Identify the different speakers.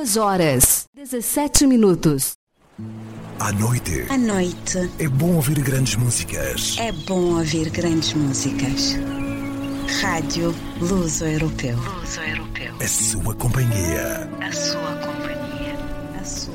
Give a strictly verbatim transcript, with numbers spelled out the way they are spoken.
Speaker 1: Duas horas, dezessete minutos.
Speaker 2: À noite.
Speaker 3: À noite.
Speaker 2: É bom ouvir grandes músicas.
Speaker 3: É bom ouvir grandes músicas. Rádio Luso-Europeu. Luso-Europeu.
Speaker 2: A sua companhia.
Speaker 3: A sua companhia.